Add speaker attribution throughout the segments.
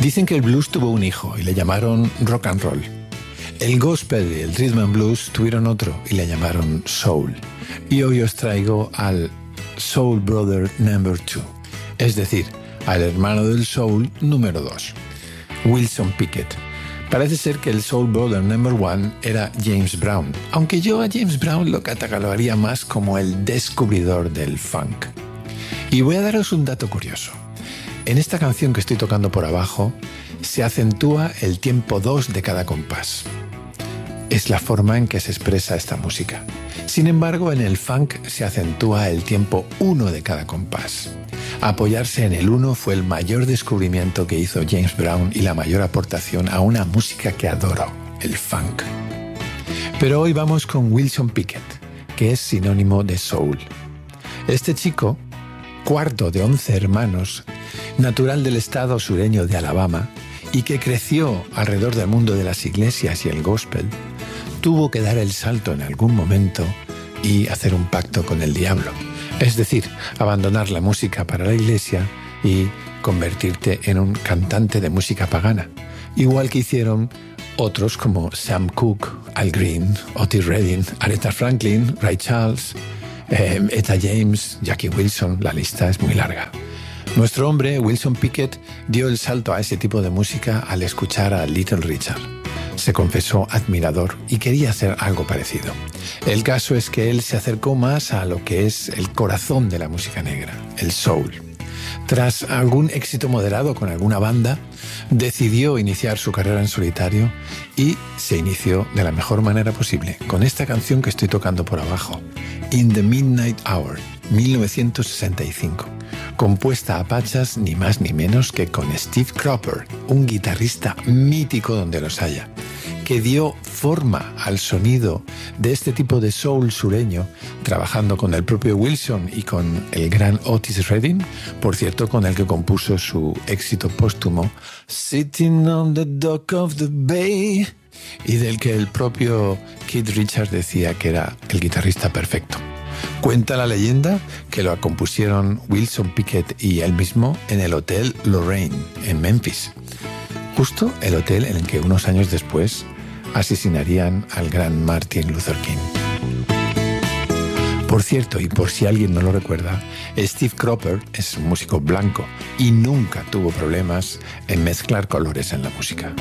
Speaker 1: Dicen que el blues tuvo un hijo y le llamaron rock and roll. El gospel y el rhythm and blues tuvieron otro y le llamaron soul. Y hoy os traigo al Soul Brother Number 2, es decir, al hermano del soul número 2, Wilson Pickett. Parece ser que el Soul Brother Number 1 era James Brown, aunque yo a James Brown lo catalogaría más como el descubridor del funk. Y voy a daros un dato curioso. En esta canción que estoy tocando por abajo, se acentúa el tiempo 2 de cada compás. Es la forma en que se expresa esta música. Sin embargo, en el funk se acentúa el tiempo 1 de cada compás. Apoyarse en el 1 fue el mayor descubrimiento que hizo James Brown y la mayor aportación a una música que adoro, el funk. Pero hoy vamos con Wilson Pickett, que es sinónimo de soul. Este chico, cuarto de 11 hermanos, natural del estado sureño de Alabama y que creció alrededor del mundo de las iglesias y el gospel, tuvo que dar el salto en algún momento y hacer un pacto con el diablo. Es decir, abandonar la música para la iglesia y convertirte en un cantante de música pagana. Igual que hicieron otros como Sam Cooke, Al Green, Otis Redding, Aretha Franklin, Ray Charles, Etta James, Jackie Wilson, la lista es muy larga. Nuestro hombre, Wilson Pickett, dio el salto a ese tipo de música al escuchar a Little Richard. Se confesó admirador y quería hacer algo parecido. El caso es que él se acercó más a lo que es el corazón de la música negra, el soul. Tras algún éxito moderado con alguna banda, decidió iniciar su carrera en solitario y se inició de la mejor manera posible, con esta canción que estoy tocando por abajo, In the Midnight Hour, 1965, compuesta a pachas ni más ni menos que con Steve Cropper, un guitarrista mítico donde los haya, que dio forma al sonido de este tipo de soul sureño, trabajando con el propio Wilson y con el gran Otis Redding, por cierto, con el que compuso su éxito póstumo Sitting on the Dock of the Bay, y del que el propio Keith Richards decía que era el guitarrista perfecto. Cuenta la leyenda que lo compusieron Wilson Pickett y él mismo en el Hotel Lorraine, en Memphis. Justo el hotel en el que unos años después asesinarían al gran Martin Luther King. Por cierto, y por si alguien no lo recuerda, Steve Cropper es un músico blanco y nunca tuvo problemas en mezclar colores en la música.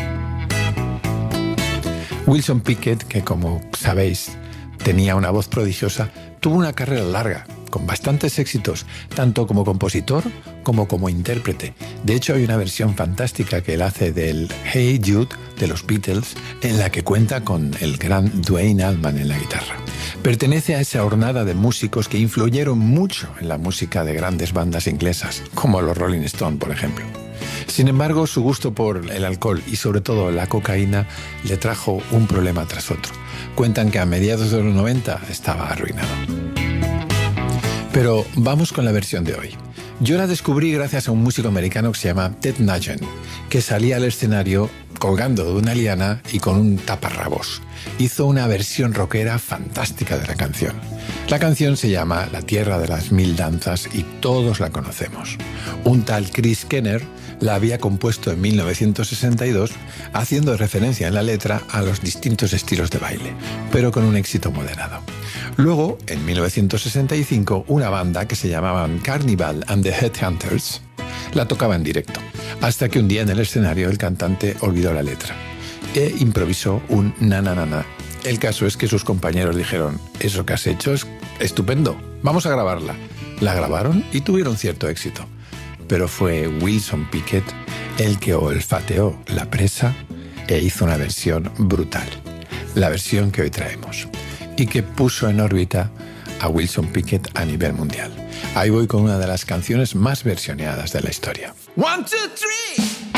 Speaker 1: Wilson Pickett, que como sabéis tenía una voz prodigiosa, tuvo una carrera larga, con bastantes éxitos, tanto como compositor como intérprete. De hecho, hay una versión fantástica que él hace del Hey Jude de los Beatles, en la que cuenta con el gran Duane Allman en la guitarra. Pertenece a esa hornada de músicos que influyeron mucho en la música de grandes bandas inglesas, como los Rolling Stones, por ejemplo. Sin embargo, su gusto por el alcohol y sobre todo la cocaína le trajo un problema tras otro. Cuentan que a mediados de los 90 estaba arruinado. Pero vamos con la versión de hoy. Yo la descubrí gracias a un músico americano que se llama Ted Nugent, que salía al escenario colgando de una liana y con un taparrabos. Hizo una versión rockera fantástica de la canción. La canción se llama La Tierra de las Mil Danzas y todos la conocemos. Un tal Chris Kenner la había compuesto en 1962, haciendo referencia en la letra a los distintos estilos de baile, pero con un éxito moderado. Luego, en 1965, una banda que se llamaban Carnival and the Headhunters la tocaba en directo, hasta que un día en el escenario el cantante olvidó la letra e improvisó un na-na-na-na. El caso es que sus compañeros dijeron: «Eso que has hecho es estupendo, vamos a grabarla». La grabaron y tuvieron cierto éxito, pero fue Wilson Pickett el que olfateó la presa e hizo una versión brutal, la versión que hoy traemos, y que puso en órbita a Wilson Pickett a nivel mundial. Ahí voy con una de las canciones más versioneadas de la historia.
Speaker 2: 1, 2, 3